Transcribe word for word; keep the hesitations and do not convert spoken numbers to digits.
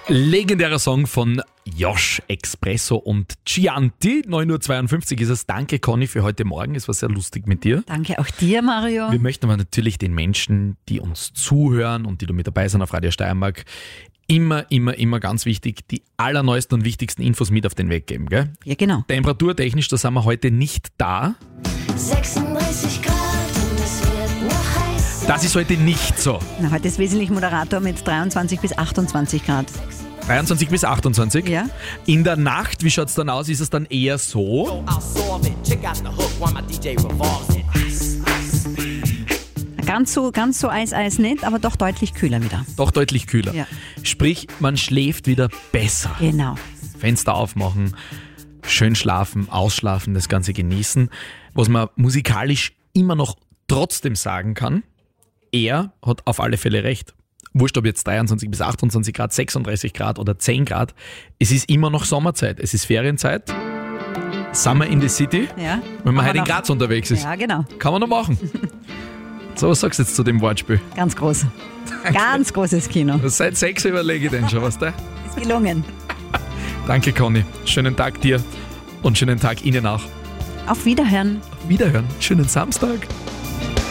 Legendärer Song von Josh, Expresso und Chianti. neun Uhr zweiundfünfzig ist es. Danke, Conny, für heute Morgen. Es war sehr lustig mit dir. Danke auch dir, Mario. Wir möchten aber natürlich den Menschen, die uns zuhören und die da mit dabei sind auf Radio Steiermark, immer, immer, immer ganz wichtig, die allerneuesten und wichtigsten Infos mit auf den Weg geben, gell? Ja, genau. Temperaturtechnisch, da sind wir heute nicht da. sechsunddreißig Grad und es wird noch heißer. Das ist heute nicht so. Na, heute ist wesentlich Moderator mit dreiundzwanzig bis achtundzwanzig Grad. dreiundzwanzig bis achtundzwanzig? Ja. In der Nacht, wie schaut es dann aus? Ist es dann eher so? Ganz so, ganz so Eis, Eis nicht, aber doch deutlich kühler wieder. Doch deutlich kühler. Ja. Sprich, man schläft wieder besser. Genau. Fenster aufmachen, schön schlafen, ausschlafen, das Ganze genießen. Was man musikalisch immer noch trotzdem sagen kann, er hat auf alle Fälle recht. Wurscht, ob jetzt dreiundzwanzig bis achtundzwanzig Grad, sechsunddreißig Grad oder zehn Grad, es ist immer noch Sommerzeit, es ist Ferienzeit. Summer in the City, Ja. wenn man Kann heute in noch- Graz unterwegs ist. Ja, genau. Kann man noch machen. So, was sagst du jetzt zu dem Wortspiel? Ganz groß. Ganz großes Kino. Seit sechs überlege ich den schon, weißt du? Ist gelungen. Danke, Conny. Schönen Tag dir und schönen Tag Ihnen auch. Auf Wiederhören. Wiederhören. Schönen Samstag.